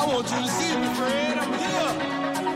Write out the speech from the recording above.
want you to see me, Fred. I'm here.